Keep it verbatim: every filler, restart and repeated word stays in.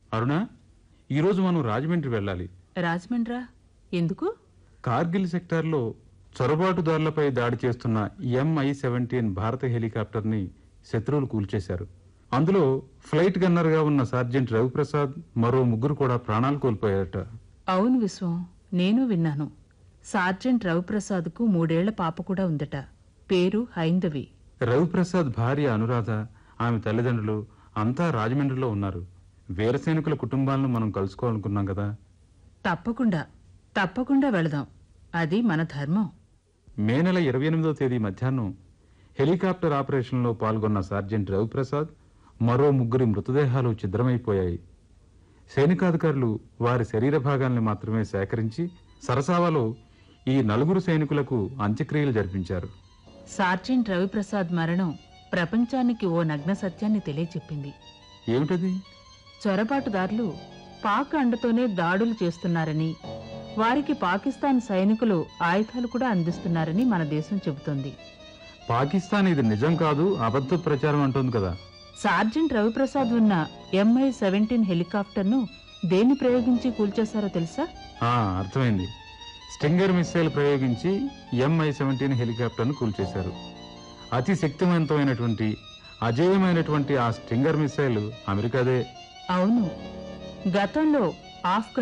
అరుణ, ఈరోజు మనం రాజమండ్రి వెళ్ళాలి. రాజమండ్రా? ఎందుకు? కార్గిల్ సెక్టార్లో చొరబాటుదారులపై దాడి చేస్తున్న ఎంఐ సెవెంటీన్ భారత హెలికాప్టర్ని శత్రువులు కూల్చేశారు. అందులో ఫ్లైట్ గన్నర్గా ఉన్న సార్జెంట్ రవిప్రసాద్, మరో ముగ్గురు కూడా ప్రాణాలు కోల్పోయారట. అవును విశ్వం, నేను విన్నాను. సార్జెంట్ రవిప్రసాద్కు మూడేళ్ల పాప కూడా ఉందట. పేరు హైందవి. రవిప్రసాద్ భార్య అనురాధ, ఆమె తల్లిదండ్రులు అంతా రాజమండ్రిలో ఉన్నారు. వీర సైనికుల కుటుంబాలను మనం కలుసుకోవాలనుకున్నాం కదా. తప్పకుండా తప్పకుండా వెళదాం. అది మన ధర్మం. మే నెల ఇరవై ఎనిమిదో తేదీ మధ్యాహ్నం హెలికాప్టర్ ఆపరేషన్లో పాల్గొన్న సార్జెంట్ రవిప్రసాద్, మరో ముగ్గురి మృతదేహాలు ఛిద్రమైపోయాయి. సైనికాధికారులు వారి శరీర భాగాల్ని మాత్రమే సేకరించి సరసావలో ఈ నలుగురు సైనికులకు అంత్యక్రియలు జరిపించారు. సార్జెంట్ రవిప్రసాద్ మరణం ప్రపంచానికి ఓ నగ్న సత్యాన్ని తెలియచెప్పింది. ఏమిటది? చొరబాటుదారులు పాక్ అండతోనే దాడులు చేస్తున్నారని, వారికి పాకిస్తాన్ సైనికులు ఆయుధాలు కూడా అందిస్తున్నారని మన దేశం చెబుతోంది. పాకిస్తాన్ ఇది నిజం కాదు, అబద్ధ ప్రచారం అంటోంది కదా. సార్జెంట్ రవిప్రసాద్ ఉన్న ఎంఐ సెవెంటీన్ హెలికాప్టర్ను దేన్ని ప్రయోగించి కూల్చేశారో తెలుసా? ఆ, అర్థమైంది. స్టింగర్ మిస్సైల్ ప్రయోగించి ఎంఐ సెవెంటీన్ హెలికాప్టర్ను కూల్చేశారు. అతి శక్తివంతమైనటువంటి అజేయమైనటువంటి ఆ స్టింగర్ మిస్సైల్ అమెరికాదే. అవును, గతంలో ఆఫ్ఘన్